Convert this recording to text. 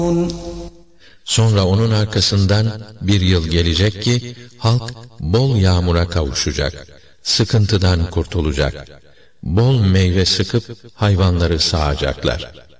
Sonra onun arkasından bir yıl gelecek ki halk bol yağmura kavuşacak, sıkıntıdan kurtulacak, bol meyve sıkıp hayvanları sağacaklar.